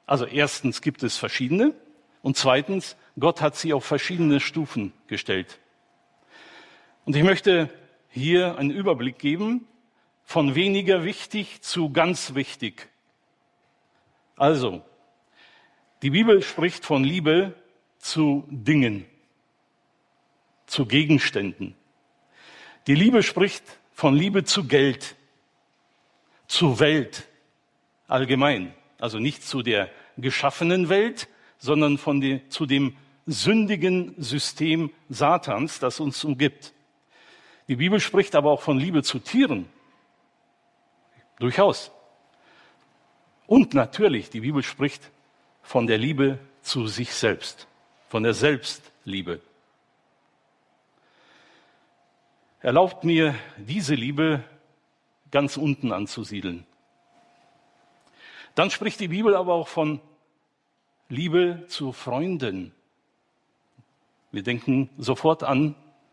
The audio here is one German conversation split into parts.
Also erstens gibt es verschiedene und zweitens, Gott hat sie auf verschiedene Stufen gestellt. Und ich möchte hier einen Überblick geben von weniger wichtig zu ganz wichtig. Also, die Bibel spricht von Liebe zu Dingen, zu Gegenständen. Die Liebe spricht von Liebe zu Geld, zu Welt allgemein. Also nicht zu der geschaffenen Welt, sondern zu dem sündigen System Satans, das uns umgibt. Die Bibel spricht aber auch von Liebe zu Tieren. Durchaus. Und natürlich, die Bibel spricht von der Liebe zu sich selbst, von der Selbstliebe. Erlaubt mir, diese Liebe ganz unten anzusiedeln. Dann spricht die Bibel aber auch von Liebe zu Freunden. Wir denken sofort an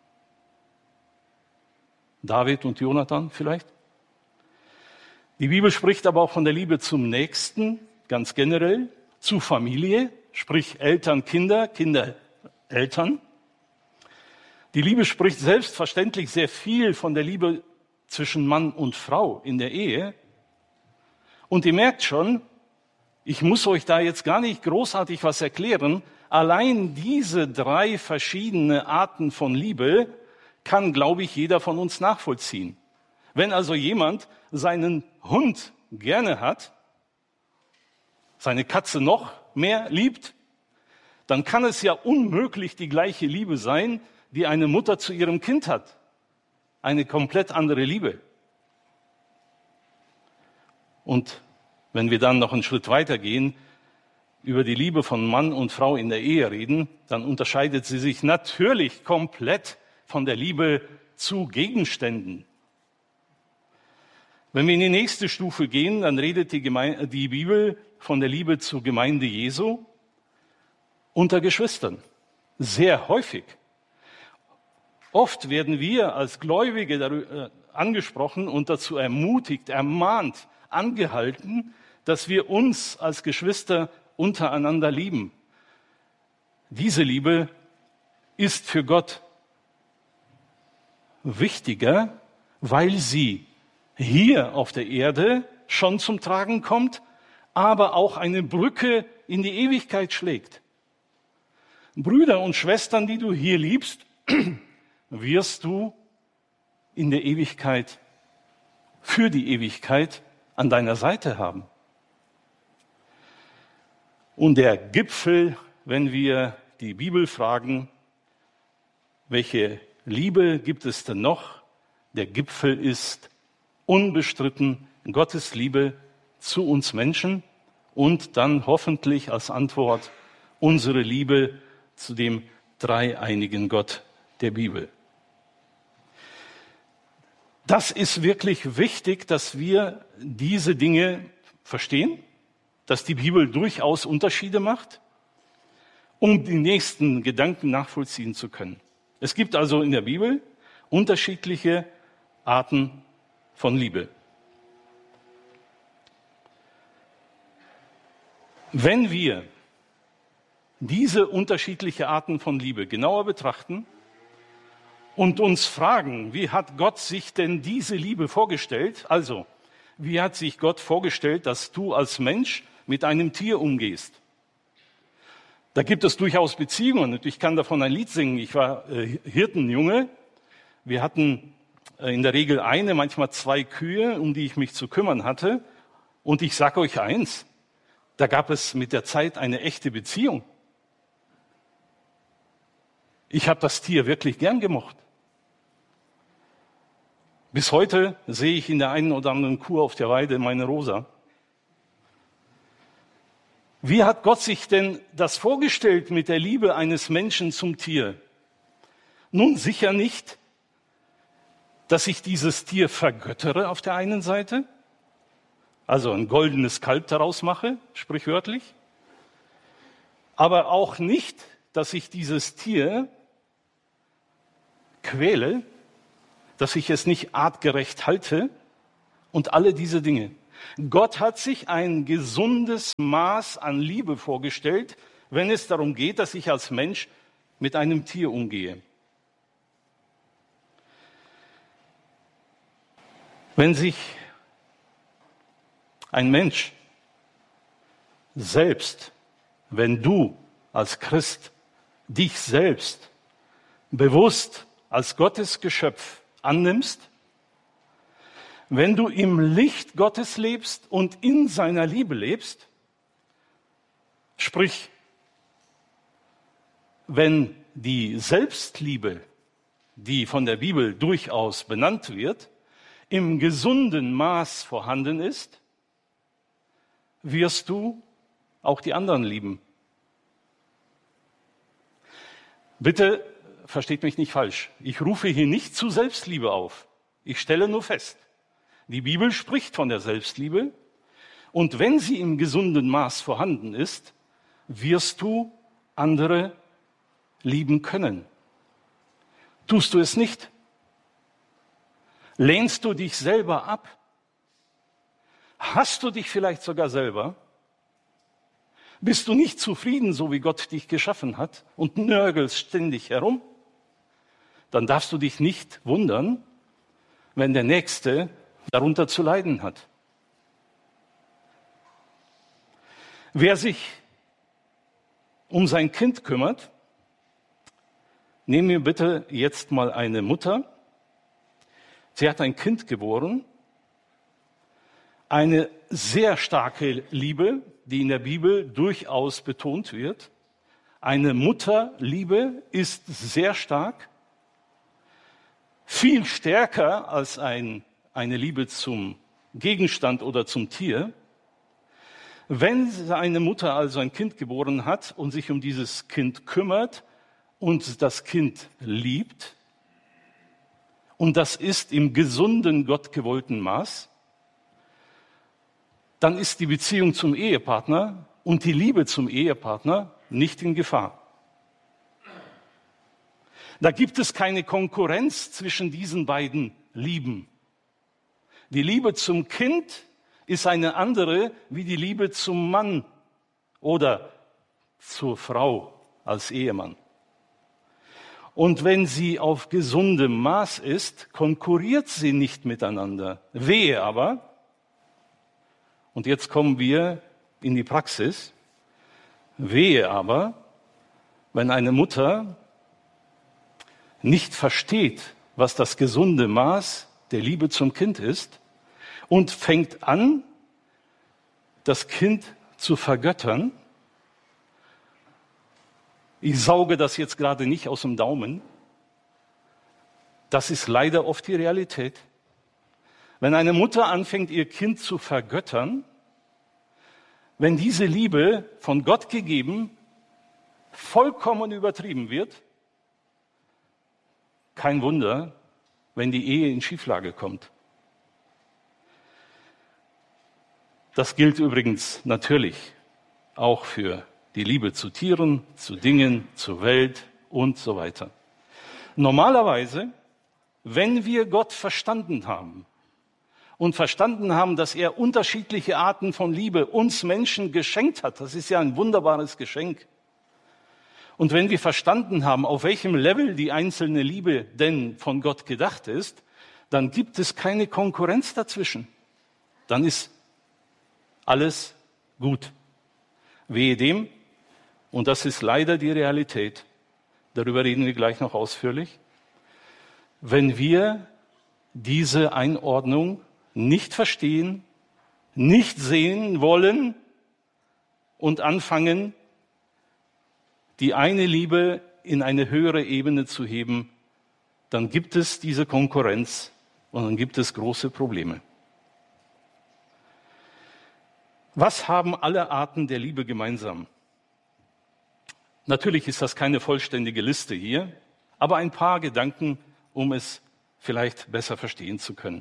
David und Jonathan vielleicht. Die Bibel spricht aber auch von der Liebe zum Nächsten, ganz generell, zu Familie, sprich Eltern, Kinder, Kinder, Eltern. Die Liebe spricht selbstverständlich sehr viel von der Liebe zwischen Mann und Frau in der Ehe. Und ihr merkt schon, ich muss euch da jetzt gar nicht großartig was erklären. Allein diese 3 verschiedene Arten von Liebe kann, glaube ich, jeder von uns nachvollziehen. Wenn also jemand seinen Hund gerne hat, seine Katze noch mehr liebt, dann kann es ja unmöglich die gleiche Liebe sein, die eine Mutter zu ihrem Kind hat. Eine komplett andere Liebe. Und wenn wir dann noch einen Schritt weiter gehen, über die Liebe von Mann und Frau in der Ehe reden, dann unterscheidet sie sich natürlich komplett von der Liebe zu Gegenständen. Wenn wir in die nächste Stufe gehen, dann redet die Bibel von der Liebe zur Gemeinde Jesu unter Geschwistern. Sehr häufig. Oft werden wir als Gläubige angesprochen und dazu ermutigt, ermahnt, angehalten, dass wir uns als Geschwister untereinander lieben. Diese Liebe ist für Gott wichtiger, weil sie hier auf der Erde schon zum Tragen kommt, aber auch eine Brücke in die Ewigkeit schlägt. Brüder und Schwestern, die du hier liebst, wirst du in der Ewigkeit, für die Ewigkeit an deiner Seite haben. Und der Gipfel, wenn wir die Bibel fragen, welche Liebe gibt es denn noch? Der Gipfel ist unbestritten Gottes Liebe zu uns Menschen und dann hoffentlich als Antwort unsere Liebe zu dem dreieinigen Gott der Bibel. Das ist wirklich wichtig, dass wir diese Dinge verstehen, dass die Bibel durchaus Unterschiede macht, um die nächsten Gedanken nachvollziehen zu können. Es gibt also in der Bibel unterschiedliche Arten von Liebe. Wenn wir diese unterschiedlichen Arten von Liebe genauer betrachten und uns fragen, wie hat Gott sich denn diese Liebe vorgestellt? Also, wie hat sich Gott vorgestellt, dass du als Mensch mit einem Tier umgehst? Da gibt es durchaus Beziehungen und ich kann davon ein Lied singen. Ich war Hirtenjunge. Wir hatten in der Regel eine, manchmal 2 Kühe, um die ich mich zu kümmern hatte. Und ich sage euch eins, da gab es mit der Zeit eine echte Beziehung. Ich habe das Tier wirklich gern gemocht. Bis heute sehe ich in der einen oder anderen Kuh auf der Weide meine Rosa. Wie hat Gott sich denn das vorgestellt mit der Liebe eines Menschen zum Tier? Nun sicher nicht, dass ich dieses Tier vergöttere auf der einen Seite, also ein goldenes Kalb daraus mache, sprichwörtlich, aber auch nicht, dass ich dieses Tier quäle, dass ich es nicht artgerecht halte und alle diese Dinge. Gott hat sich ein gesundes Maß an Liebe vorgestellt, wenn es darum geht, dass ich als Mensch mit einem Tier umgehe. Wenn sich ein Mensch selbst, wenn du als Christ dich selbst bewusst als Gottes Geschöpf annimmst, wenn du im Licht Gottes lebst und in seiner Liebe lebst, sprich, wenn die Selbstliebe, die von der Bibel durchaus benannt wird, im gesunden Maß vorhanden ist, wirst du auch die anderen lieben. Bitte versteht mich nicht falsch. Ich rufe hier nicht zu Selbstliebe auf. Ich stelle nur fest, die Bibel spricht von der Selbstliebe und wenn sie im gesunden Maß vorhanden ist, wirst du andere lieben können. Tust du es nicht? Lehnst du dich selber ab? Hast du dich vielleicht sogar selber? Bist du nicht zufrieden, so wie Gott dich geschaffen hat und nörgelst ständig herum? Dann darfst du dich nicht wundern, wenn der Nächste darunter zu leiden hat. Wer sich um sein Kind kümmert, nehmen wir bitte jetzt mal eine Mutter. Sie hat ein Kind geboren, eine sehr starke Liebe, die in der Bibel durchaus betont wird. Eine Mutterliebe ist sehr stark, viel stärker als eine Liebe zum Gegenstand oder zum Tier. Wenn eine Mutter also ein Kind geboren hat und sich um dieses Kind kümmert und das Kind liebt, und das ist im gesunden, gottgewollten Maß, dann ist die Beziehung zum Ehepartner und die Liebe zum Ehepartner nicht in Gefahr. Da gibt es keine Konkurrenz zwischen diesen beiden Lieben. Die Liebe zum Kind ist eine andere wie die Liebe zum Mann oder zur Frau als Ehemann. Und wenn sie auf gesundem Maß ist, konkurriert sie nicht miteinander. Wehe aber, und jetzt kommen wir in die Praxis, wehe aber, wenn eine Mutter nicht versteht, was das gesunde Maß der Liebe zum Kind ist und fängt an, das Kind zu vergöttern. Ich sauge das jetzt gerade nicht aus dem Daumen. Das ist leider oft die Realität. Wenn eine Mutter anfängt, ihr Kind zu vergöttern, wenn diese Liebe von Gott gegeben, vollkommen übertrieben wird, kein Wunder, wenn die Ehe in Schieflage kommt. Das gilt übrigens natürlich auch für die Liebe zu Tieren, zu Dingen, zur Welt und so weiter. Normalerweise, wenn wir Gott verstanden haben und verstanden haben, dass er unterschiedliche Arten von Liebe uns Menschen geschenkt hat, das ist ja ein wunderbares Geschenk. Und wenn wir verstanden haben, auf welchem Level die einzelne Liebe denn von Gott gedacht ist, dann gibt es keine Konkurrenz dazwischen. Dann ist alles gut. Wehe dem, und das ist leider die Realität, darüber reden wir gleich noch ausführlich, wenn wir diese Einordnung nicht verstehen, nicht sehen wollen und anfangen, die eine Liebe in eine höhere Ebene zu heben, dann gibt es diese Konkurrenz und dann gibt es große Probleme. Was haben alle Arten der Liebe gemeinsam? Natürlich ist das keine vollständige Liste hier, aber ein paar Gedanken, um es vielleicht besser verstehen zu können.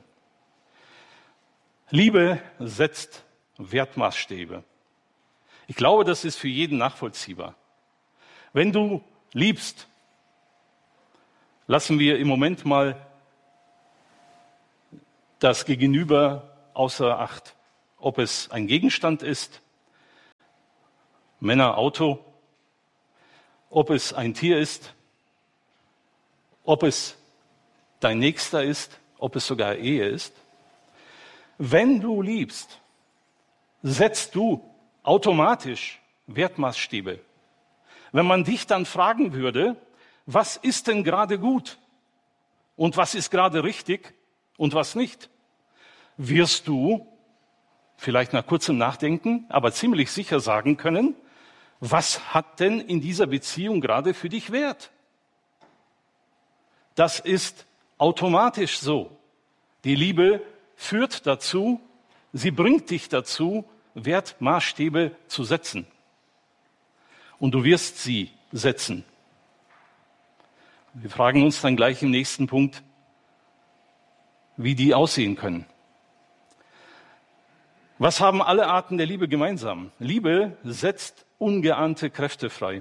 Liebe setzt Wertmaßstäbe. Ich glaube, das ist für jeden nachvollziehbar. Wenn du liebst, lassen wir im Moment mal das Gegenüber außer Acht. ob es ein Gegenstand ist, Männer, Auto, ob es ein Tier ist, ob es dein Nächster ist, ob es sogar Ehe ist. Wenn du liebst, setzt du automatisch Wertmaßstäbe. Wenn man dich dann fragen würde, was ist denn gerade gut und was ist gerade richtig und was nicht, wirst du vielleicht nach kurzem Nachdenken, aber ziemlich sicher sagen können, was hat denn in dieser Beziehung gerade für dich Wert? Das ist automatisch so. Die Liebe führt dazu, sie bringt dich dazu, Wertmaßstäbe zu setzen. Und du wirst sie setzen. Wir fragen uns dann gleich im nächsten Punkt, wie die aussehen können. Was haben alle Arten der Liebe gemeinsam? Liebe setzt ungeahnte Kräfte frei.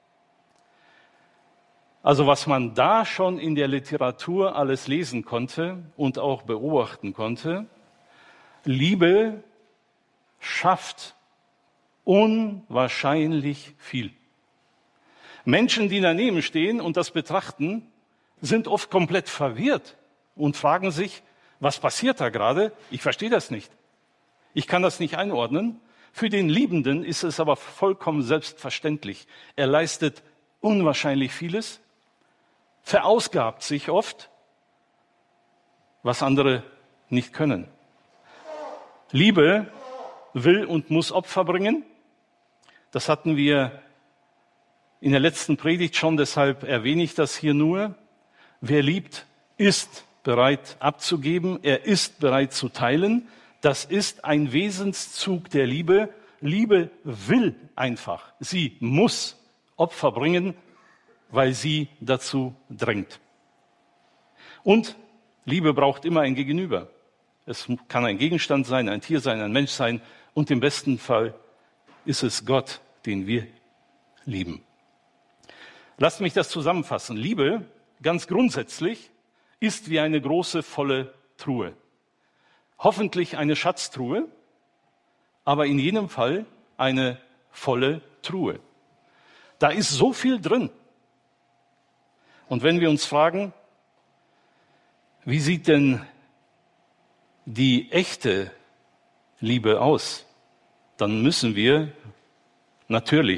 Also was man da schon in der Literatur alles lesen konnte und auch beobachten konnte, Liebe schafft unwahrscheinlich viel. Menschen, die daneben stehen und das betrachten, sind oft komplett verwirrt und fragen sich, was passiert da gerade? Ich verstehe das nicht. Ich kann das nicht einordnen. Für den Liebenden ist es aber vollkommen selbstverständlich. Er leistet unwahrscheinlich vieles, verausgabt sich oft, was andere nicht können. Liebe will und muss Opfer bringen. Das hatten wir in der letzten Predigt schon, deshalb erwähne ich das hier nur. Wer liebt, ist bereit abzugeben, er ist bereit zu teilen. Das ist ein Wesenszug der Liebe. Liebe will einfach, sie muss Opfer bringen, weil sie dazu drängt. Und Liebe braucht immer ein Gegenüber. Es kann ein Gegenstand sein, ein Tier sein, ein Mensch sein und im besten Fall ist es Gott, den wir lieben. Lasst mich das zusammenfassen. Liebe, ganz grundsätzlich, ist wie eine große, volle Truhe. Hoffentlich eine Schatztruhe, aber in jedem Fall eine volle Truhe. Da ist so viel drin. Und wenn wir uns fragen, wie sieht denn die echte Liebe aus, dann müssen wir natürlich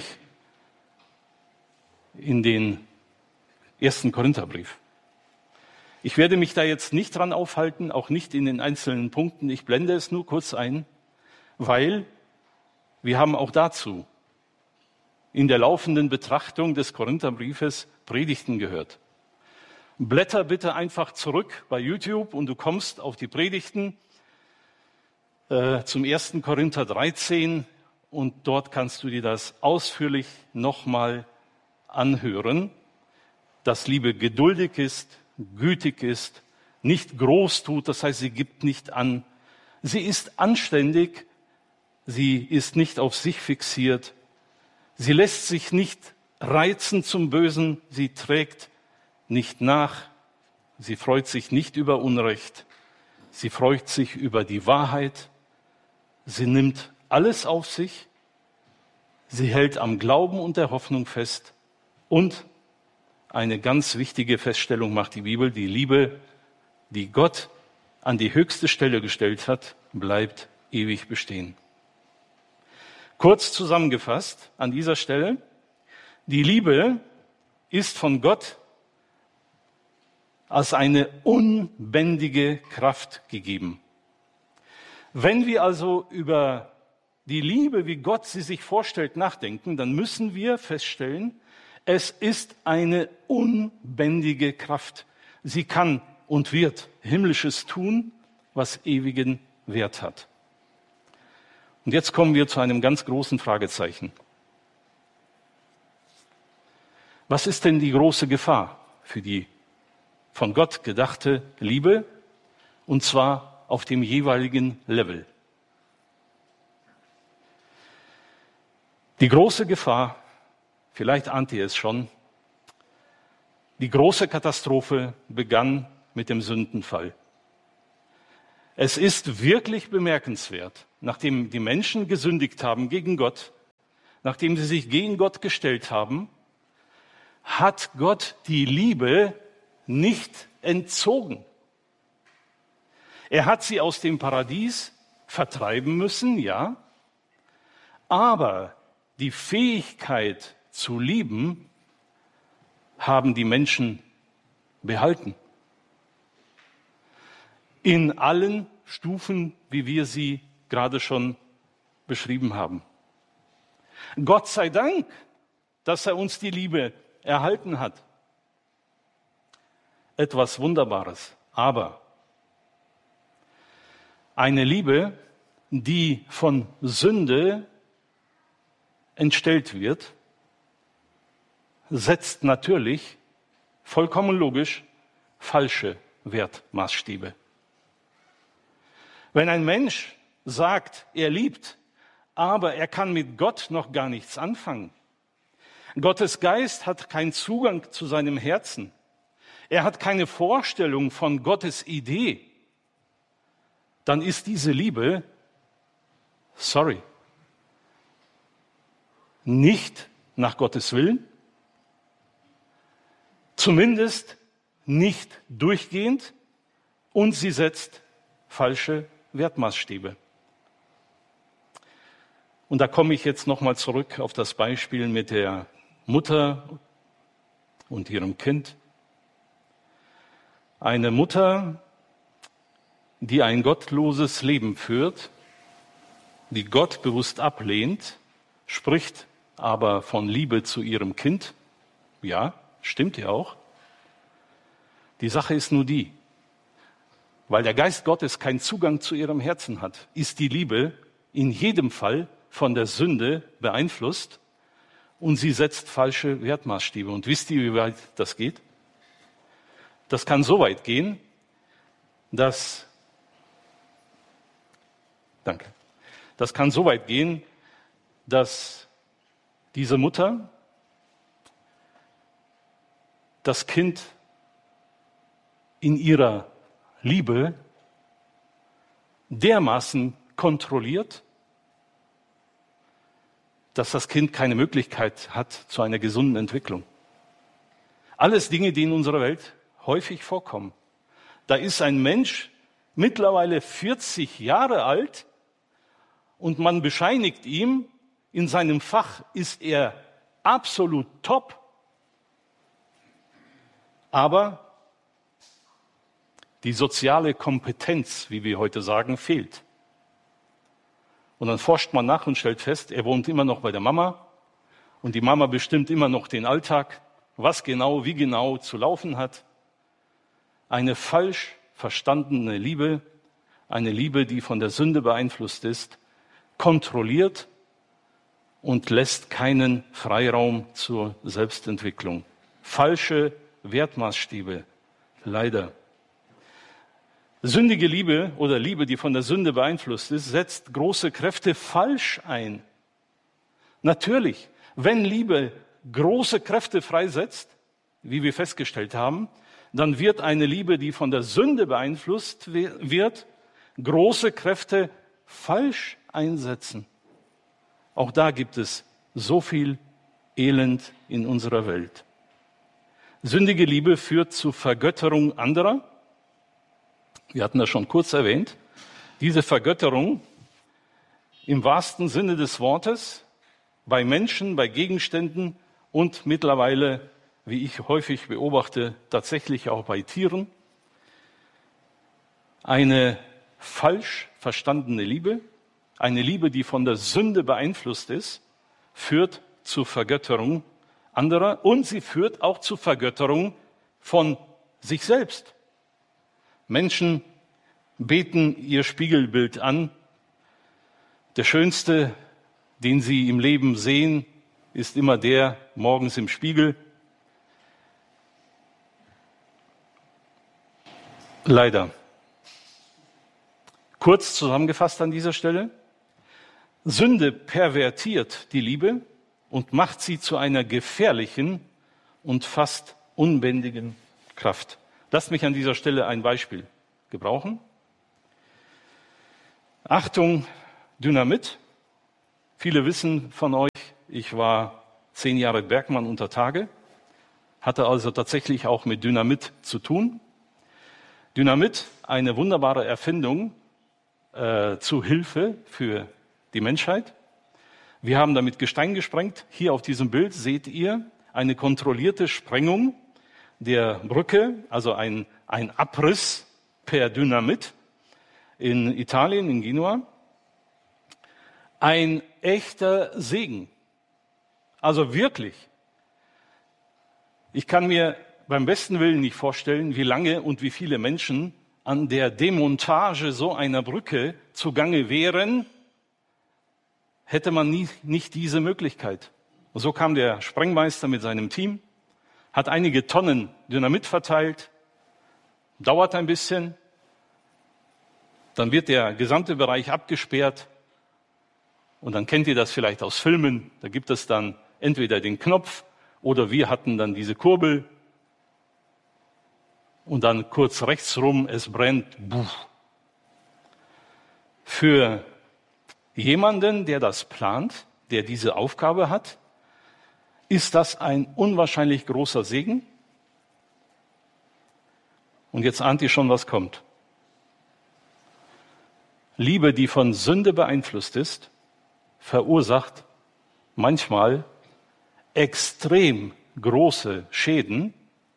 in den 1. Korintherbrief. Ich werde mich da jetzt nicht dran aufhalten, auch nicht in den einzelnen Punkten. Ich blende es nur kurz ein, weil wir haben auch dazu in der laufenden Betrachtung des Korintherbriefes Predigten gehört. Blätter bitte einfach zurück bei YouTube und du kommst auf die Predigten zum 1. Korinther 13 und dort kannst du dir das ausführlich nochmal anhören, dass Liebe geduldig ist, gütig ist, nicht groß tut, das heißt, sie gibt nicht an. Sie ist anständig, sie ist nicht auf sich fixiert, sie lässt sich nicht reizen zum Bösen, sie trägt nicht nach, sie freut sich nicht über Unrecht, sie freut sich über die Wahrheit, sie nimmt alles auf sich, sie hält am Glauben und der Hoffnung fest und eine ganz wichtige Feststellung macht die Bibel, die Liebe, die Gott an die höchste Stelle gestellt hat, bleibt ewig bestehen. Kurz zusammengefasst an dieser Stelle, die Liebe ist von Gott als eine unbändige Kraft gegeben. Wenn wir also über die Liebe, wie Gott sie sich vorstellt, nachdenken, dann müssen wir feststellen, es ist eine unbändige Kraft. Sie kann und wird Himmlisches tun, was ewigen Wert hat. Und jetzt kommen wir zu einem ganz großen Fragezeichen. Was ist denn die große Gefahr für die von Gott gedachte Liebe? Und zwar auf dem jeweiligen Level. Die große Gefahr, vielleicht ahnt ihr es schon, die große Katastrophe begann mit dem Sündenfall. Es ist wirklich bemerkenswert, nachdem die Menschen gesündigt haben gegen Gott, nachdem sie sich gegen Gott gestellt haben, hat Gott die Liebe nicht entzogen. Er hat sie aus dem Paradies vertreiben müssen, ja, aber die Fähigkeit zu lieben haben die Menschen behalten. In allen Stufen, wie wir sie gerade schon beschrieben haben. Gott sei Dank, dass er uns die Liebe erhalten hat. Etwas Wunderbares. Aber eine Liebe, die von Sünde entstellt wird, setzt natürlich, vollkommen logisch, falsche Wertmaßstäbe. Wenn ein Mensch sagt, er liebt, aber er kann mit Gott noch gar nichts anfangen. Gottes Geist hat keinen Zugang zu seinem Herzen. Er hat keine Vorstellung von Gottes Idee. Dann ist diese Liebe, nicht nach Gottes Willen, zumindest nicht durchgehend, und sie setzt falsche Wertmaßstäbe. Und da komme ich jetzt nochmal zurück auf das Beispiel mit der Mutter und ihrem Kind. Eine Mutter, die ein gottloses Leben führt, die Gott bewusst ablehnt, spricht aber von Liebe zu ihrem Kind. Ja, stimmt ja auch. Die Sache ist nur die, weil der Geist Gottes keinen Zugang zu ihrem Herzen hat, ist die Liebe in jedem Fall von der Sünde beeinflusst und sie setzt falsche Wertmaßstäbe. Und wisst ihr, wie weit das geht? Das kann so weit gehen, dass diese Mutter das Kind in ihrer Liebe dermaßen kontrolliert, dass das Kind keine Möglichkeit hat zu einer gesunden Entwicklung. Alles Dinge, die in unserer Welt häufig vorkommen. Da ist ein Mensch mittlerweile 40 Jahre alt und man bescheinigt ihm, in seinem Fach ist er absolut top, aber die soziale Kompetenz, wie wir heute sagen, fehlt. Und dann forscht man nach und stellt fest, er wohnt immer noch bei der Mama und die Mama bestimmt immer noch den Alltag, was genau, wie genau zu laufen hat. Eine falsch verstandene Liebe, eine Liebe, die von der Sünde beeinflusst ist, kontrolliert und lässt keinen Freiraum zur Selbstentwicklung. Falsche Wertmaßstäbe, leider. Sündige Liebe oder Liebe, die von der Sünde beeinflusst ist, setzt große Kräfte falsch ein. Natürlich, wenn Liebe große Kräfte freisetzt, wie wir festgestellt haben, dann wird eine Liebe, die von der Sünde beeinflusst wird, große Kräfte falsch einsetzen. Auch da gibt es so viel Elend in unserer Welt. Sündige Liebe führt zu Vergötterung anderer. Wir hatten das schon kurz erwähnt. Diese Vergötterung im wahrsten Sinne des Wortes bei Menschen, bei Gegenständen und mittlerweile, wie ich häufig beobachte, tatsächlich auch bei Tieren. Eine falsch verstandene Liebe, eine Liebe, die von der Sünde beeinflusst ist, führt zu Vergötterung anderer und sie führt auch zu Vergötterung von sich selbst. Menschen beten ihr Spiegelbild an. Der schönste, den sie im Leben sehen, ist immer der morgens im Spiegel. Leider. Kurz zusammengefasst an dieser Stelle. Sünde pervertiert die Liebe und macht sie zu einer gefährlichen und fast unbändigen Kraft. Lasst mich an dieser Stelle ein Beispiel gebrauchen. Achtung, Dynamit. Viele wissen von euch, ich war 10 Jahre Bergmann unter Tage, hatte also tatsächlich auch mit Dynamit zu tun. Dynamit, eine wunderbare Erfindung zu Hilfe für die Menschheit. Wir haben damit Gestein gesprengt. Hier auf diesem Bild seht ihr eine kontrollierte Sprengung der Brücke, also ein Abriss per Dynamit in Italien, in Genua. Ein echter Segen. Also wirklich. Ich kann mir beim besten Willen nicht vorstellen, wie lange und wie viele Menschen an der Demontage so einer Brücke zugange wären, hätte man nicht diese Möglichkeit. Und so kam der Sprengmeister mit seinem Team, hat einige Tonnen Dynamit verteilt, dauert ein bisschen, dann wird der gesamte Bereich abgesperrt und dann kennt ihr das vielleicht aus Filmen, da gibt es dann entweder den Knopf oder wir hatten dann diese Kurbel und dann kurz rechts rum, es brennt. Buff. Für jemanden, der das plant, der diese Aufgabe hat, ist das ein unwahrscheinlich großer Segen. Und jetzt ahnt ihr schon, was kommt. Liebe, die von Sünde beeinflusst ist, verursacht manchmal extrem große Schäden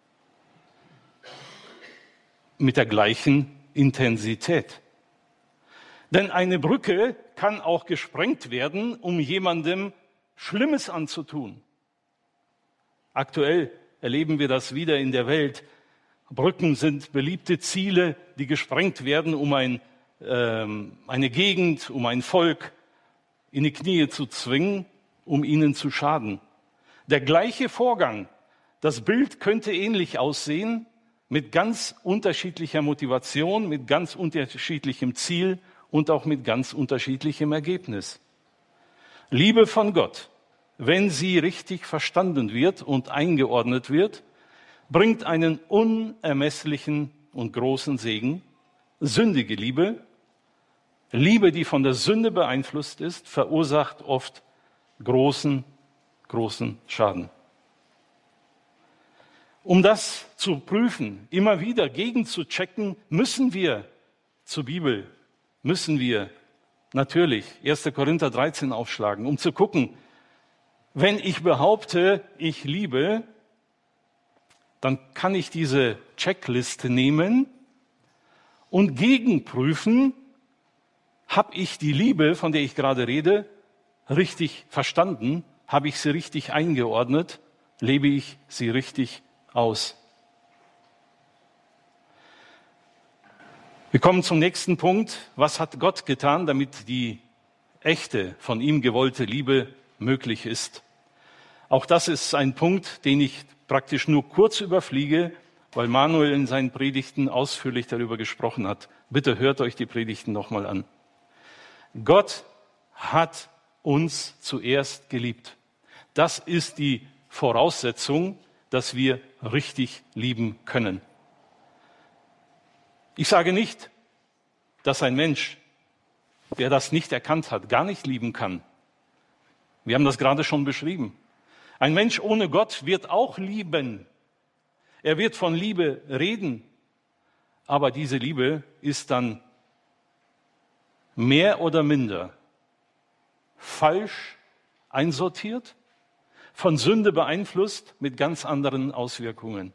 mit der gleichen Intensität. Denn eine Brücke kann auch gesprengt werden, um jemandem Schlimmes anzutun. Aktuell erleben wir das wieder in der Welt. Brücken sind beliebte Ziele, die gesprengt werden, um eine Gegend, um ein Volk in die Knie zu zwingen, um ihnen zu schaden. Der gleiche Vorgang, das Bild könnte ähnlich aussehen, mit ganz unterschiedlicher Motivation, mit ganz unterschiedlichem Ziel und auch mit ganz unterschiedlichem Ergebnis. Liebe von Gott, wenn sie richtig verstanden wird und eingeordnet wird, bringt einen unermesslichen und großen Segen. Sündige Liebe, Liebe, die von der Sünde beeinflusst ist, verursacht oft großen Schaden. Um das zu prüfen, immer wieder gegenzuchecken, müssen wir zur Bibel, müssen wir natürlich 1. Korinther 13 aufschlagen, um zu gucken, wenn ich behaupte, ich liebe, dann kann ich diese Checkliste nehmen und gegenprüfen, habe ich die Liebe, von der ich gerade rede, richtig verstanden? Habe ich sie richtig eingeordnet? Lebe ich sie richtig aus? Wir kommen zum nächsten Punkt. Was hat Gott getan, damit die echte, von ihm gewollte Liebe möglich ist? Auch das ist ein Punkt, den ich praktisch nur kurz überfliege, weil Manuel in seinen Predigten ausführlich darüber gesprochen hat. Bitte hört euch die Predigten nochmal an. Gott hat uns zuerst geliebt. Das ist die Voraussetzung, dass wir richtig lieben können. Ich sage nicht, dass ein Mensch, der das nicht erkannt hat, gar nicht lieben kann. Wir haben das gerade schon beschrieben. Ein Mensch ohne Gott wird auch lieben. Er wird von Liebe reden, aber diese Liebe ist dann mehr oder minder falsch einsortiert, von Sünde beeinflusst, mit ganz anderen Auswirkungen.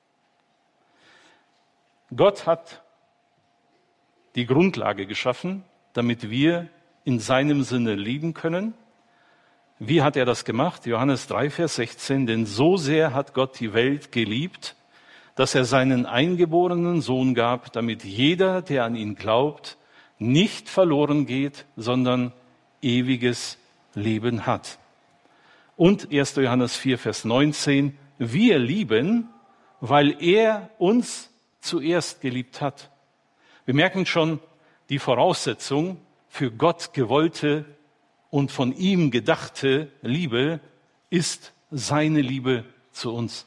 Gott hat die Grundlage geschaffen, damit wir in seinem Sinne lieben können. Wie hat er das gemacht? Johannes 3, Vers 16. Denn so sehr hat Gott die Welt geliebt, dass er seinen eingeborenen Sohn gab, damit jeder, der an ihn glaubt, nicht verloren geht, sondern ewiges Leben hat. Und 1. Johannes 4, Vers 19. Wir lieben, weil er uns zuerst geliebt hat. Wir merken schon, die Voraussetzung für Gott gewollte und von ihm gedachte Liebe ist seine Liebe zu uns.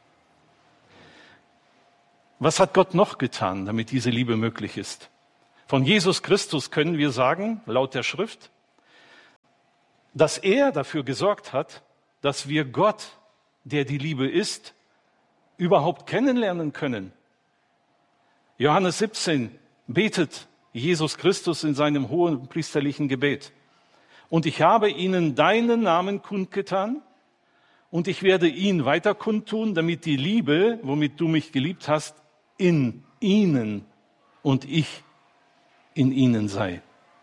Was hat Gott noch getan, damit diese Liebe möglich ist? Von Jesus Christus können wir sagen, laut der Schrift, dass er dafür gesorgt hat, dass wir Gott, der die Liebe ist, überhaupt kennenlernen können. Johannes 17 betet Jesus Christus in seinem hohenpriesterlichen Gebet. Und ich habe ihnen deinen Namen kundgetan und ich werde ihn weiter kundtun, damit die Liebe, womit du mich geliebt hast, in ihnen und ich in ihnen sei.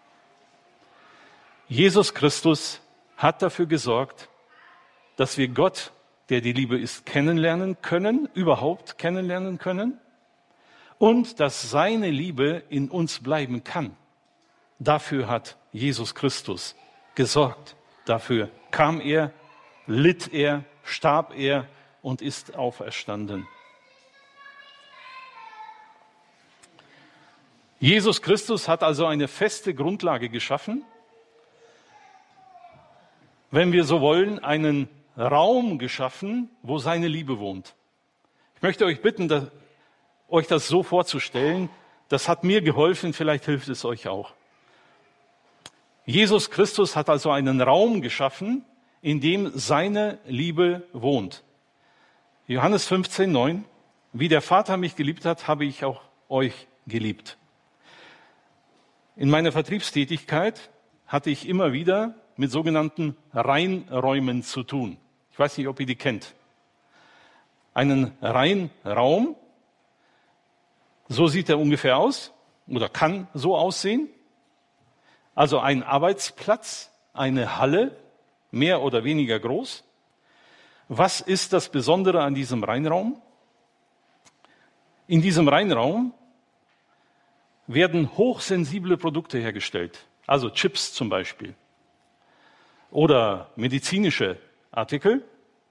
Jesus Christus hat dafür gesorgt, dass wir Gott, der die Liebe ist, kennenlernen können, überhaupt kennenlernen können und dass seine Liebe in uns bleiben kann. Dafür hat Jesus Christus gesorgt. Dafür kam er, litt er, starb er und ist auferstanden. Jesus Christus hat also eine feste Grundlage geschaffen, wenn wir so wollen, einen Raum geschaffen, wo seine Liebe wohnt. Ich möchte euch bitten, euch das so vorzustellen. Das hat mir geholfen, vielleicht hilft es euch auch. Jesus Christus hat also einen Raum geschaffen, in dem seine Liebe wohnt. Johannes 15,9: Wie der Vater mich geliebt hat, habe ich auch euch geliebt. In meiner Vertriebstätigkeit hatte ich immer wieder mit sogenannten Reinräumen zu tun. Ich weiß nicht, ob ihr die kennt. Einen Reinraum, so sieht er ungefähr aus oder kann so aussehen. Also ein Arbeitsplatz, eine Halle, mehr oder weniger groß. Was ist das Besondere an diesem Reinraum? In diesem Reinraum werden hochsensible Produkte hergestellt, also Chips zum Beispiel oder medizinische Artikel.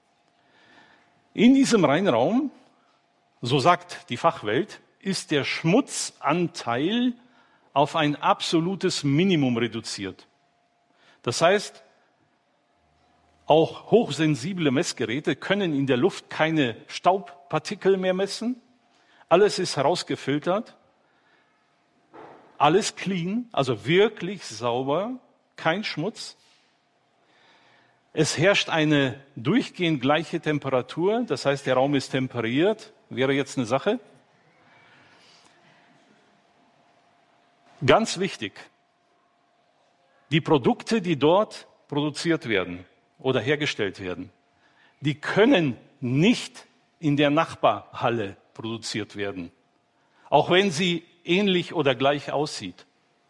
In diesem Reinraum, so sagt die Fachwelt, ist der Schmutzanteil auf ein absolutes Minimum reduziert. Das heißt, auch hochsensible Messgeräte können in der Luft keine Staubpartikel mehr messen. Alles ist herausgefiltert. Alles clean, also wirklich sauber, kein Schmutz. Es herrscht eine durchgehend gleiche Temperatur, das heißt, der Raum ist temperiert, wäre jetzt eine Sache. Ganz wichtig, die Produkte, die dort produziert werden oder hergestellt werden, die können nicht in der Nachbarhalle produziert werden, auch wenn sie ähnlich oder gleich aussieht.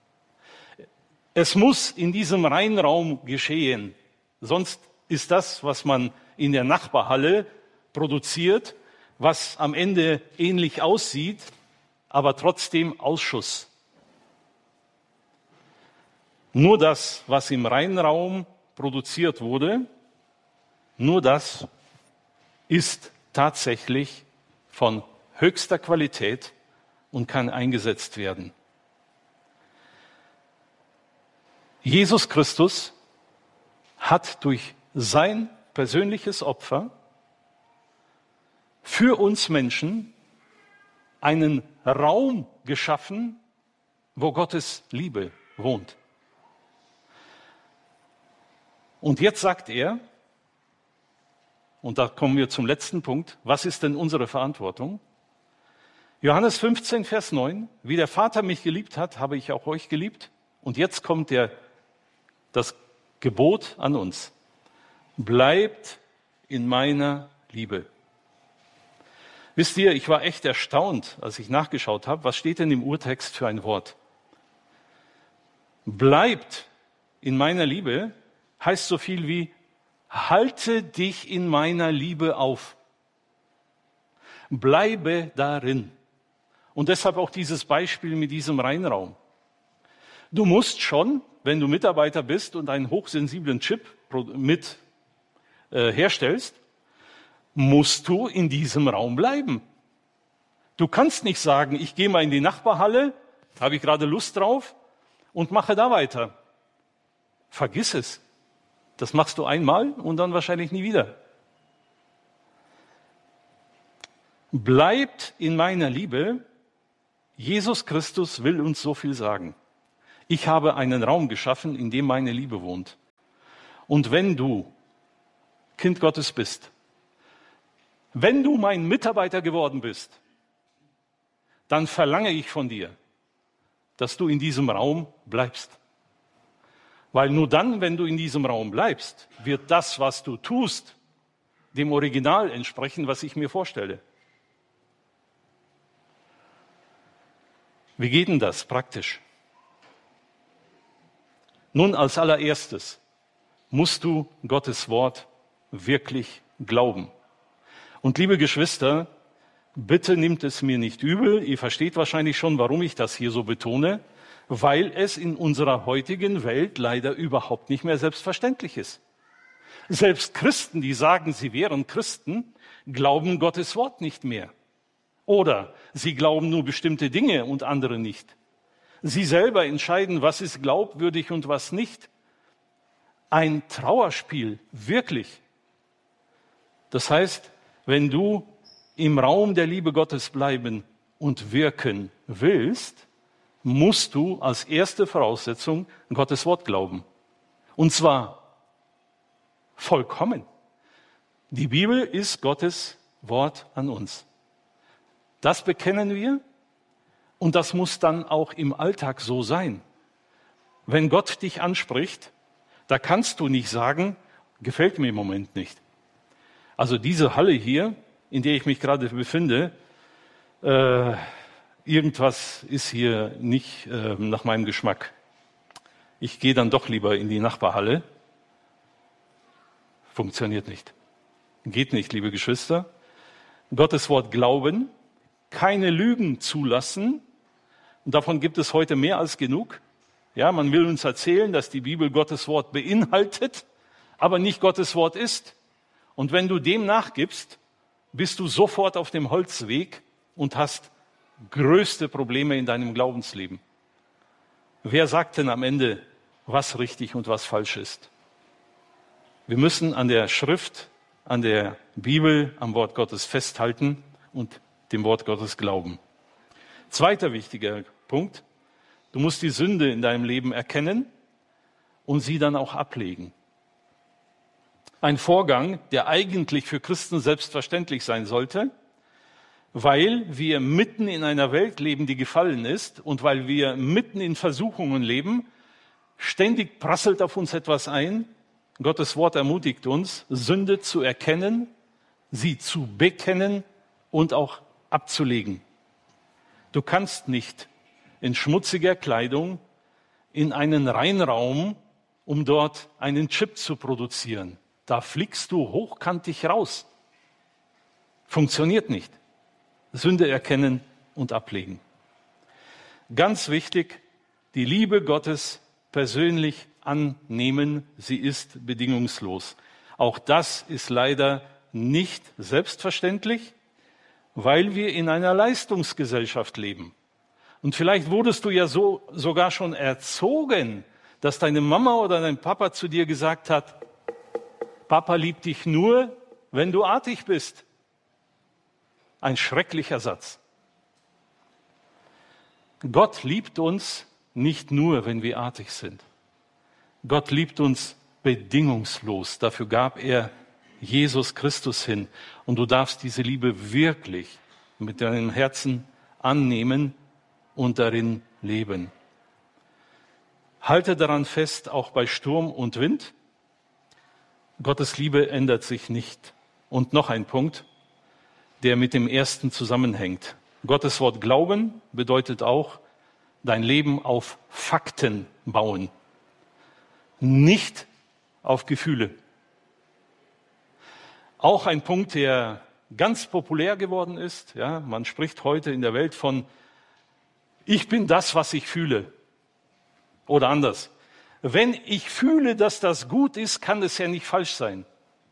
Es muss in diesem Reinraum geschehen, sonst ist das, was man in der Nachbarhalle produziert, was am Ende ähnlich aussieht, aber trotzdem Ausschuss. Nur das, was im Reinraum produziert wurde, nur das ist tatsächlich von höchster Qualität und kann eingesetzt werden. Jesus Christus hat durch sein persönliches Opfer für uns Menschen einen Raum geschaffen, wo Gottes Liebe wohnt. Und jetzt sagt er, und da kommen wir zum letzten Punkt, was ist denn unsere Verantwortung? Johannes 15, Vers 9, wie der Vater mich geliebt hat, habe ich auch euch geliebt. Und jetzt kommt das Gebot an uns. Bleibt in meiner Liebe. Wisst ihr, ich war echt erstaunt, als ich nachgeschaut habe, was steht denn im Urtext für ein Wort? Bleibt in meiner Liebe heißt so viel wie, halte dich in meiner Liebe auf. Bleibe darin. Und deshalb auch dieses Beispiel mit diesem Reinraum. Du musst schon, wenn du Mitarbeiter bist und einen hochsensiblen Chip mit herstellst, musst du in diesem Raum bleiben. Du kannst nicht sagen, ich gehe mal in die Nachbarhalle, habe ich gerade Lust drauf und mache da weiter. Vergiss es. Das machst du einmal und dann wahrscheinlich nie wieder. Bleibt in meiner Liebe. Jesus Christus will uns so viel sagen. Ich habe einen Raum geschaffen, in dem meine Liebe wohnt. Und wenn du Kind Gottes bist, wenn du mein Mitarbeiter geworden bist, dann verlange ich von dir, dass du in diesem Raum bleibst. Weil nur dann, wenn du in diesem Raum bleibst, wird das, was du tust, dem Original entsprechen, was ich mir vorstelle. Wie geht denn das praktisch? Nun, als allererstes musst du Gottes Wort wirklich glauben. Und liebe Geschwister, bitte nimmt es mir nicht übel. Ihr versteht wahrscheinlich schon, warum ich das hier so betone, weil es in unserer heutigen Welt leider überhaupt nicht mehr selbstverständlich ist. Selbst Christen, die sagen, sie wären Christen, glauben Gottes Wort nicht mehr. Oder sie glauben nur bestimmte Dinge und andere nicht. Sie selber entscheiden, was ist glaubwürdig und was nicht. Ein Trauerspiel, wirklich. Das heißt, wenn du im Raum der Liebe Gottes bleiben und wirken willst, musst du als erste Voraussetzung Gottes Wort glauben. Und zwar vollkommen. Die Bibel ist Gottes Wort an uns. Das bekennen wir und das muss dann auch im Alltag so sein. Wenn Gott dich anspricht, da kannst du nicht sagen, gefällt mir im Moment nicht. Also diese Halle hier, in der ich mich gerade befinde, irgendwas ist hier nicht nach meinem Geschmack. Ich gehe dann doch lieber in die Nachbarhalle. Funktioniert nicht. Geht nicht, liebe Geschwister. Gottes Wort glauben, keine Lügen zulassen. Und davon gibt es heute mehr als genug. Ja, man will uns erzählen, dass die Bibel Gottes Wort beinhaltet, aber nicht Gottes Wort ist. Und wenn du dem nachgibst, bist du sofort auf dem Holzweg und hast größte Probleme in deinem Glaubensleben. Wer sagt denn am Ende, was richtig und was falsch ist? Wir müssen an der Schrift, an der Bibel, am Wort Gottes festhalten und dem Wort Gottes glauben. Zweiter wichtiger Punkt, du musst die Sünde in deinem Leben erkennen und sie dann auch ablegen. Ein Vorgang, der eigentlich für Christen selbstverständlich sein sollte, weil wir mitten in einer Welt leben, die gefallen ist und weil wir mitten in Versuchungen leben, ständig prasselt auf uns etwas ein. Gottes Wort ermutigt uns, Sünde zu erkennen, sie zu bekennen und auch abzulegen. Du kannst nicht in schmutziger Kleidung in einen Reinraum, um dort einen Chip zu produzieren. Da fliegst du hochkantig raus. Funktioniert nicht. Sünde erkennen und ablegen. Ganz wichtig, die Liebe Gottes persönlich annehmen, sie ist bedingungslos. Auch das ist leider nicht selbstverständlich, weil wir in einer Leistungsgesellschaft leben. Und vielleicht wurdest du ja sogar schon erzogen, dass deine Mama oder dein Papa zu dir gesagt hat, Papa liebt dich nur, wenn du artig bist. Ein schrecklicher Satz. Gott liebt uns nicht nur, wenn wir artig sind. Gott liebt uns bedingungslos. Dafür gab er Jesus Christus hin. Und du darfst diese Liebe wirklich mit deinem Herzen annehmen und darin leben. Halte daran fest, auch bei Sturm und Wind. Gottes Liebe ändert sich nicht. Und noch ein Punkt, der mit dem ersten zusammenhängt. Gottes Wort glauben bedeutet auch, dein Leben auf Fakten bauen, nicht auf Gefühle. Auch ein Punkt, der ganz populär geworden ist. Ja, man spricht heute in der Welt von, ich bin das, was ich fühle. Oder anders. Wenn ich fühle, dass das gut ist, kann es ja nicht falsch sein.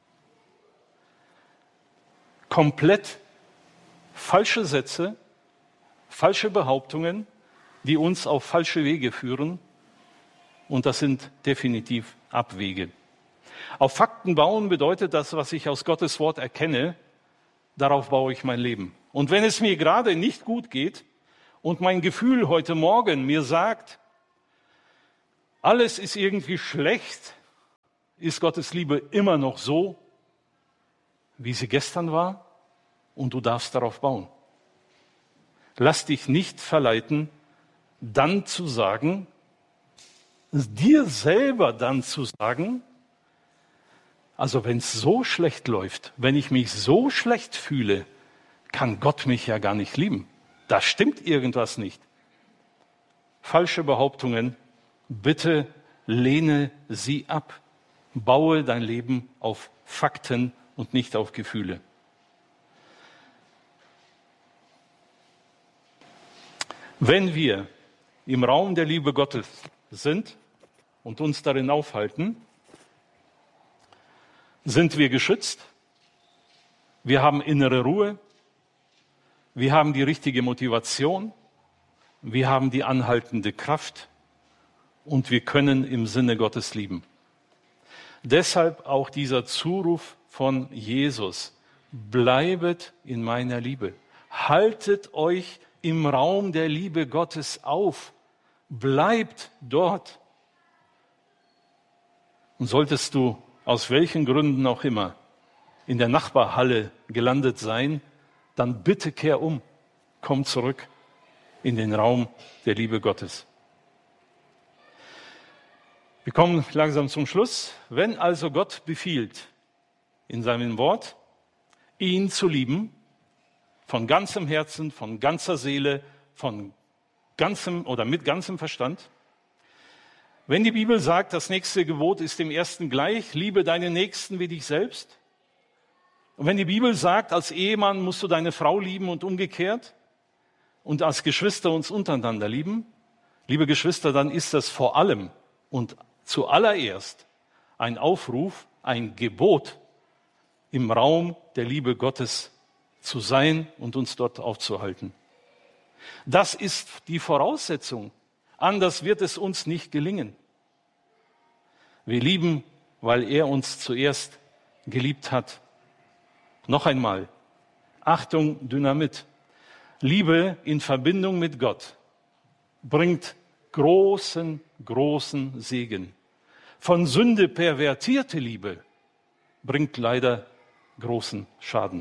Komplett falsche Sätze, falsche Behauptungen, die uns auf falsche Wege führen. Und das sind definitiv Abwege. Auf Fakten bauen bedeutet das, was ich aus Gottes Wort erkenne, darauf baue ich mein Leben. Und wenn es mir gerade nicht gut geht und mein Gefühl heute Morgen mir sagt, alles ist irgendwie schlecht, ist Gottes Liebe immer noch so, wie sie gestern war, und du darfst darauf bauen. Lass dich nicht verleiten, dann zu sagen, dir selber dann zu sagen, also wenn es so schlecht läuft, wenn ich mich so schlecht fühle, kann Gott mich ja gar nicht lieben. Da stimmt irgendwas nicht. Falsche Behauptungen, bitte lehne sie ab. Baue dein Leben auf Fakten und nicht auf Gefühle. Wenn wir im Raum der Liebe Gottes sind und uns darin aufhalten, sind wir geschützt, wir haben innere Ruhe, wir haben die richtige Motivation, wir haben die anhaltende Kraft und wir können im Sinne Gottes lieben. Deshalb auch dieser Zuruf von Jesus: Bleibet in meiner Liebe. Haltet euch im Raum der Liebe Gottes auf. Bleibt dort. Und solltest du aus welchen Gründen auch immer in der Nachbarhalle gelandet sein, dann bitte kehr um. Komm zurück in den Raum der Liebe Gottes. Wir kommen langsam zum Schluss. Wenn also Gott befiehlt, in seinem Wort, ihn zu lieben, von ganzem Herzen, von ganzer Seele, von ganzem oder mit ganzem Verstand, wenn die Bibel sagt, das nächste Gebot ist dem ersten gleich, liebe deinen Nächsten wie dich selbst, und wenn die Bibel sagt, als Ehemann musst du deine Frau lieben und umgekehrt und als Geschwister uns untereinander lieben, liebe Geschwister, dann ist das vor allem und zuallererst ein Aufruf, ein Gebot, im Raum der Liebe Gottes zu sein und uns dort aufzuhalten. Das ist die Voraussetzung. Anders wird es uns nicht gelingen. Wir lieben, weil er uns zuerst geliebt hat. Noch einmal, Achtung, Dynamit. Liebe in Verbindung mit Gott bringt großen, großen Segen. Von Sünde pervertierte Liebe bringt leider großen Schaden.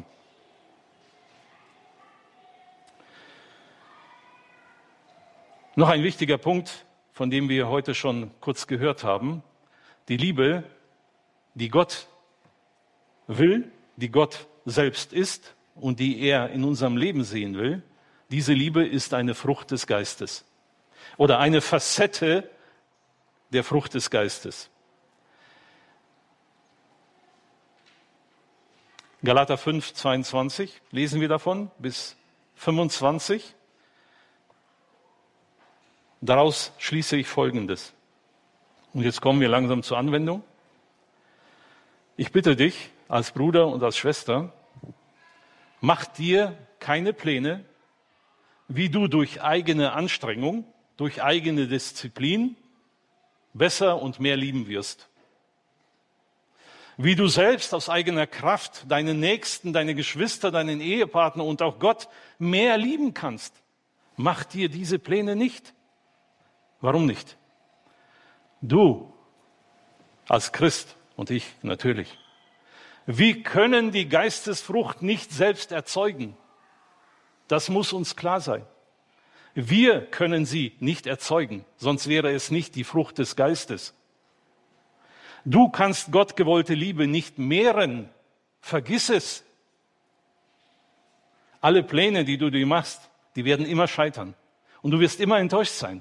Noch ein wichtiger Punkt, von dem wir heute schon kurz gehört haben. Die Liebe, die Gott will, die Gott selbst ist und die er in unserem Leben sehen will, diese Liebe ist eine Frucht des Geistes oder eine Facette der Frucht des Geistes. Galater 5, 22 lesen wir davon bis 25. Daraus schließe ich Folgendes. Und jetzt kommen wir langsam zur Anwendung. Ich bitte dich als Bruder und als Schwester, mach dir keine Pläne, wie du durch eigene Anstrengung, durch eigene Disziplin besser und mehr lieben wirst. Wie du selbst aus eigener Kraft deinen Nächsten, deine Geschwister, deinen Ehepartner und auch Gott mehr lieben kannst. Mach dir diese Pläne nicht. Warum nicht? Du als Christ und ich natürlich. Wir können die Geistesfrucht nicht selbst erzeugen. Das muss uns klar sein. Wir können sie nicht erzeugen, sonst wäre es nicht die Frucht des Geistes. Du kannst gottgewollte Liebe nicht mehren. Vergiss es. Alle Pläne, die du dir machst, die werden immer scheitern. Und du wirst immer enttäuscht sein.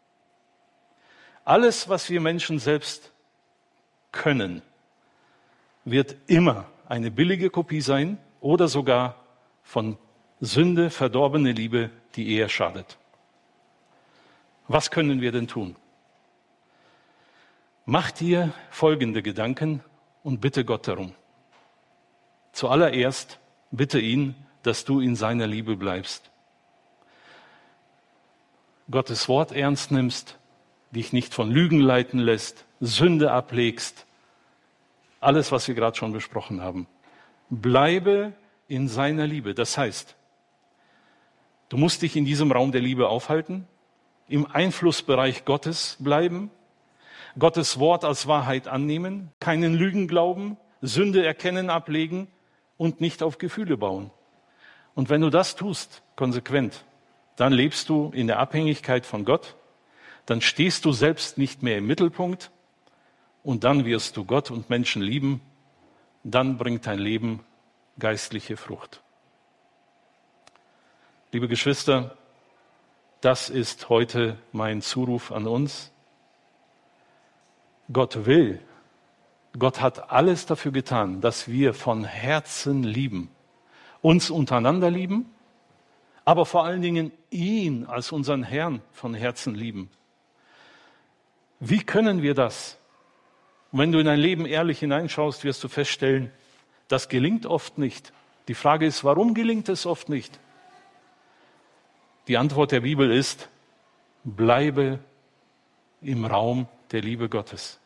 Alles, was wir Menschen selbst können, wird immer eine billige Kopie sein oder sogar von Sünde verdorbene Liebe, die eher schadet. Was können wir denn tun? Mach dir folgende Gedanken und bitte Gott darum. Zuallererst bitte ihn, dass du in seiner Liebe bleibst. Gottes Wort ernst nimmst, dich nicht von Lügen leiten lässt, Sünde ablegst, alles, was wir gerade schon besprochen haben. Bleibe in seiner Liebe. Das heißt, Du musst dich in diesem Raum der Liebe aufhalten, im Einflussbereich Gottes bleiben, Gottes Wort als Wahrheit annehmen, keinen Lügen glauben, Sünde erkennen, ablegen und nicht auf Gefühle bauen. Und wenn du das tust, konsequent, dann lebst du in der Abhängigkeit von Gott, dann stehst du selbst nicht mehr im Mittelpunkt und dann wirst du Gott und Menschen lieben, dann bringt dein Leben geistliche Frucht. Liebe Geschwister, das ist heute mein Zuruf an uns. Gott will, Gott hat alles dafür getan, dass wir von Herzen lieben, uns untereinander lieben, aber vor allen Dingen ihn als unseren Herrn von Herzen lieben. Wie können wir das? Und wenn du in dein Leben ehrlich hineinschaust, wirst du feststellen, das gelingt oft nicht. Die Frage ist, warum gelingt es oft nicht? Die Antwort der Bibel ist, bleibe im Raum der Liebe Gottes.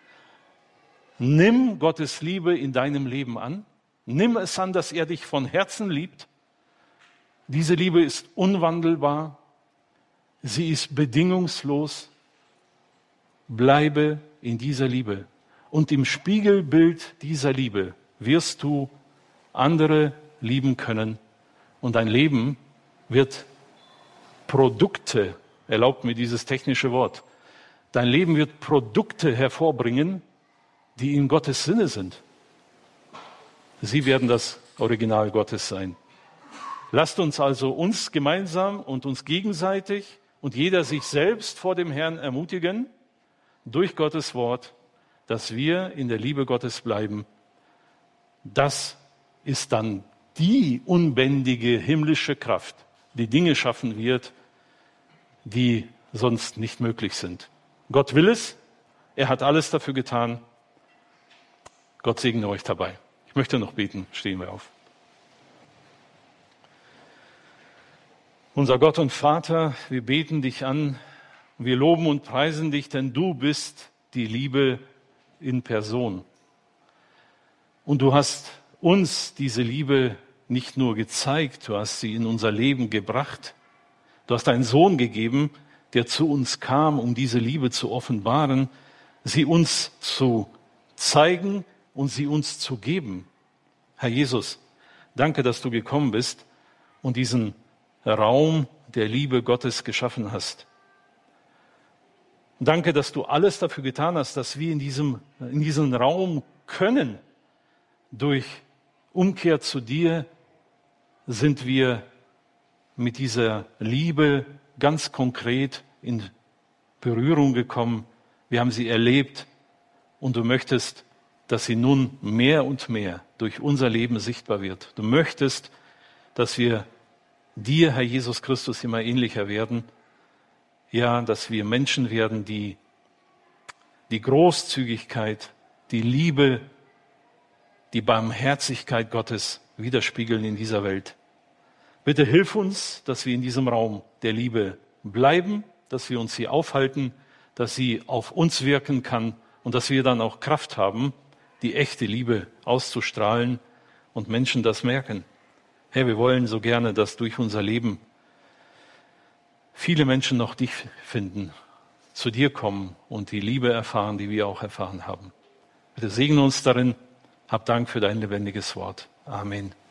Nimm Gottes Liebe in deinem Leben an. Nimm es an, dass er dich von Herzen liebt. Diese Liebe ist unwandelbar. Sie ist bedingungslos. Bleibe in dieser Liebe. Und im Spiegelbild dieser Liebe wirst du andere lieben können. Und dein Leben wird Produkte, erlaubt mir dieses technische Wort, dein Leben wird Produkte hervorbringen, die in Gottes Sinne sind. Sie werden das Original Gottes sein. Lasst uns also uns gemeinsam und uns gegenseitig und jeder sich selbst vor dem Herrn ermutigen, durch Gottes Wort, dass wir in der Liebe Gottes bleiben. Das ist dann die unbändige himmlische Kraft, die Dinge schaffen wird, die sonst nicht möglich sind. Gott will es, er hat alles dafür getan. Gott segne euch dabei. Ich möchte noch beten, stehen wir auf. Unser Gott und Vater, wir beten dich an, wir loben und preisen dich, denn du bist die Liebe in Person. Und du hast uns diese Liebe nicht nur gezeigt, du hast sie in unser Leben gebracht. Du hast einen Sohn gegeben, der zu uns kam, um diese Liebe zu offenbaren, sie uns zu zeigen und sie uns zu geben. Herr Jesus, danke, dass du gekommen bist und diesen Raum der Liebe Gottes geschaffen hast. Danke, dass du alles dafür getan hast, dass wir in diesen Raum können. Durch Umkehr zu dir sind wir mit dieser Liebe ganz konkret in Berührung gekommen. Wir haben sie erlebt und du möchtest, dass sie nun mehr und mehr durch unser Leben sichtbar wird. Du möchtest, dass wir dir, Herr Jesus Christus, immer ähnlicher werden. Ja, dass wir Menschen werden, die die Großzügigkeit, die Liebe, die Barmherzigkeit Gottes widerspiegeln in dieser Welt. Bitte hilf uns, dass wir in diesem Raum der Liebe bleiben, dass wir uns hier aufhalten, dass sie auf uns wirken kann und dass wir dann auch Kraft haben, die echte Liebe auszustrahlen und Menschen das merken. Herr, wir wollen so gerne, dass durch unser Leben viele Menschen noch dich finden, zu dir kommen und die Liebe erfahren, die wir auch erfahren haben. Bitte segne uns darin. Hab Dank für dein lebendiges Wort. Amen.